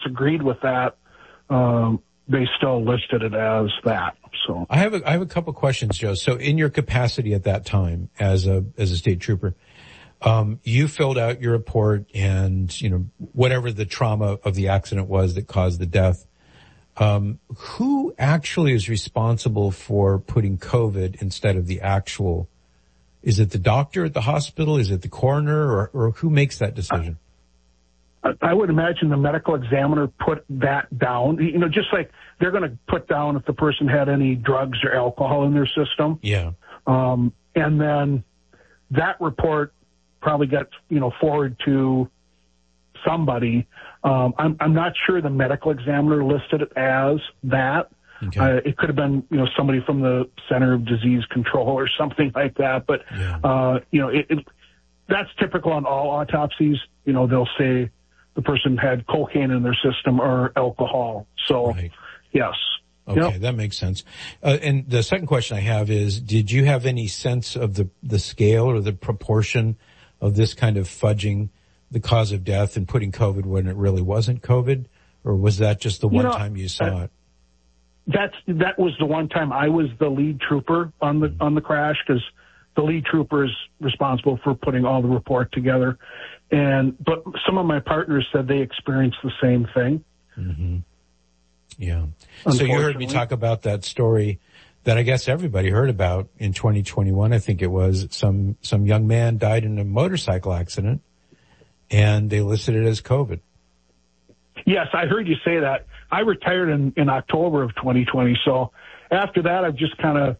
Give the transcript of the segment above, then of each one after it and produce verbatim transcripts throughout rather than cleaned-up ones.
disagreed with that, um, they still listed it as that. So I have a, I have a couple questions, Joe. So in your capacity at that time as a, as a state trooper, um, you filled out your report and, you know, whatever the trauma of the accident was that caused the death. Um, who actually is responsible for putting COVID instead of the actual? Is it the doctor at the hospital? Is it the coroner, or, or who makes that decision? I, I would imagine the medical examiner put that down. You know, just like they're going to put down if the person had any drugs or alcohol in their system. Yeah. Um, and then that report probably gets, you know, forwarded to somebody. Um, I'm, I'm not sure the medical examiner listed it as that. Okay. Uh, it could have been, you know, somebody from the Center of Disease Control or something like that. But, yeah. uh, you know, it, it, that's typical on all autopsies. You know, they'll say the person had cocaine in their system or alcohol. So, right. Yes. Okay, yep. That makes sense. Uh, and the second question I have is, did you have any sense of the, the scale or the proportion of this kind of fudging the cause of death and putting COVID when it really wasn't COVID? Or was that just the one you know, time you saw uh, it? That's, that was the one time I was the lead trooper on the, mm-hmm. on the crash, because the lead trooper is responsible for putting all the report together. And, but some of my partners said they experienced the same thing. Mm-hmm. Yeah. So you heard me talk about that story that I guess everybody heard about in twenty twenty-one. I think it was some, some young man died in a motorcycle accident and they listed it as COVID. Yes, I heard you say that. I retired in, in October of twenty twenty. So after that, I've just kind of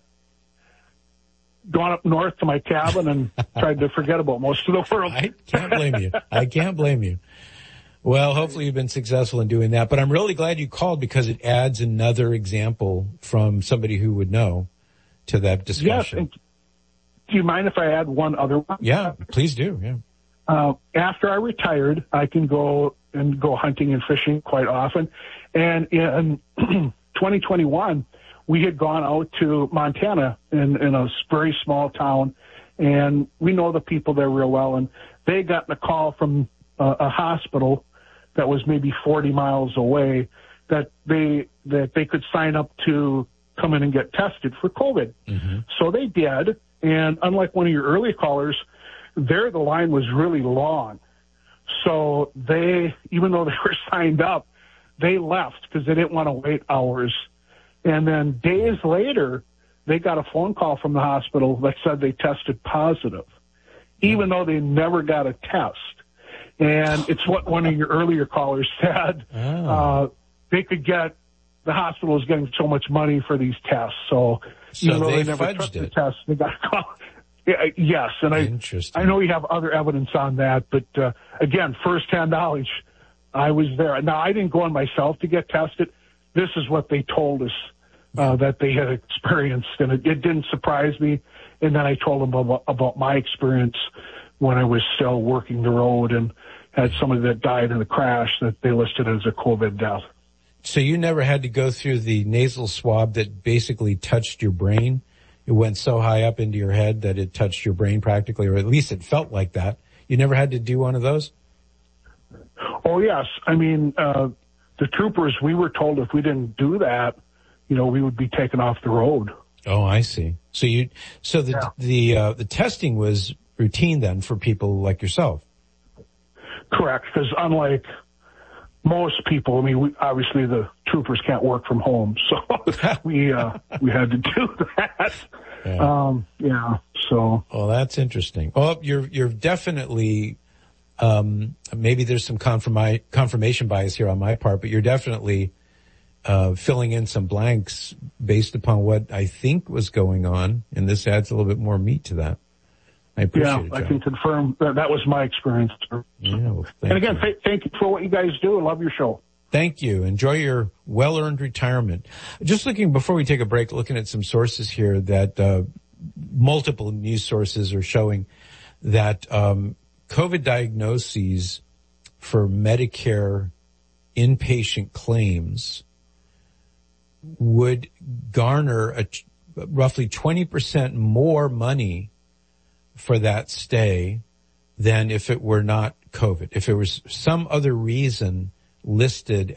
gone up north to my cabin and tried to forget about most of the world. I can't blame you. I can't blame you. Well, hopefully you've been successful in doing that, but I'm really glad you called because it adds another example from somebody who would know to that discussion. Yes. Do you mind if I add one other one? Yeah, please do. Yeah. Uh, after I retired, I can go and go hunting and fishing quite often. And in twenty twenty-one, we had gone out to Montana in, in a very small town, and we know the people there real well. And they got a call from uh, a hospital that was maybe forty miles away that they that they could sign up to come in and get tested for COVID. Mm-hmm. So they did. And unlike one of your early callers, there the line was really long. So they, even though they were signed up, they left because they didn't want to wait hours. And then days later, they got a phone call from the hospital that said they tested positive, even though they never got a test. And it's what one of your earlier callers said. Oh. Uh, they could get, the hospital is getting so much money for these tests. So, so even though they, they never fudged took it. the test, they got a call. Yeah, yes, and I, I know you have other evidence on that, but uh, again, first-hand knowledge, I was there. Now, I didn't go on myself to get tested. This is what they told us uh, that they had experienced, and it, it didn't surprise me. And then I told them about, about my experience when I was still working the road and had somebody that died in a crash that they listed as a COVID death. So you never had to go through the nasal swab that basically touched your brain? It went so high up into your head that it touched your brain practically, or at least it felt like that. You never had to do one of those? Oh, yes. I mean, uh, the troopers, we were told if we didn't do that, you know, we would be taken off the road. Oh, I see. So you, so the, yeah. the, uh, the testing was routine then for people like yourself? Correct. Because unlike most people, I mean, we, obviously the troopers can't work from home, so we uh, we had to do that. Yeah. Um, yeah. So. Well, that's interesting. Well, you're you're definitely um, maybe there's some confirmi- confirmation bias here on my part, but you're definitely uh, filling in some blanks based upon what I think was going on, and this adds a little bit more meat to that. I appreciate yeah, it, I John. can confirm that that was my experience. Yeah, well, and again, you. th- thank you for what you guys do. I love your show. Thank you. Enjoy your well-earned retirement. Just looking, before we take a break, looking at some sources here that uh, multiple news sources are showing that um, COVID diagnoses for Medicare inpatient claims would garner a, roughly twenty percent more money for that stay than if it were not COVID. If it was some other reason listed